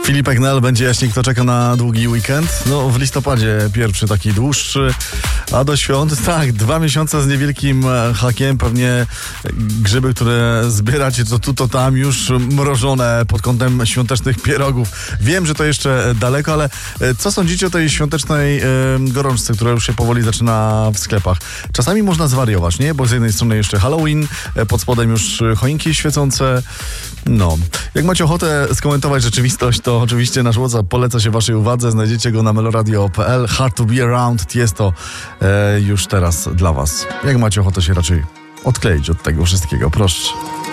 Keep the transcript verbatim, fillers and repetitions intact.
Filipek Nel będzie jaśniej, kto czeka na długi weekend. No w listopadzie pierwszy taki dłuższy, a do świąt tak, dwa miesiące z niewielkim hakiem, pewnie grzyby, które zbieracie to tu, to tam, już mrożone pod kątem świątecznych pierogów. Wiem, że to jeszcze daleko, ale co sądzicie o tej świątecznej e, gorączce, która już się powoli zaczyna w sklepach? Czasami można zwariować, nie? Bo z jednej strony jeszcze Halloween, pod spodem już choinki świecące. No, jak macie ochotę skomentować rzeczywistość, to oczywiście nasz WhatsApp poleca się waszej uwadze. Znajdziecie go na meloradio kropka p l. Hard to be around Tiesto e, już teraz dla was. Jak macie ochotę się raczej odkleić od tego wszystkiego, proszę.